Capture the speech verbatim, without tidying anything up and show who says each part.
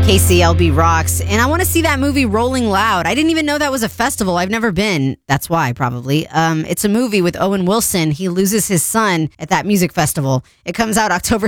Speaker 1: K C L B rocks, and I want to see that movie Rolling Loud. I didn't even know that was a festival. I've never been. That's why, probably. Um, it's a movie with Owen Wilson. He loses his son at that music festival. It comes out October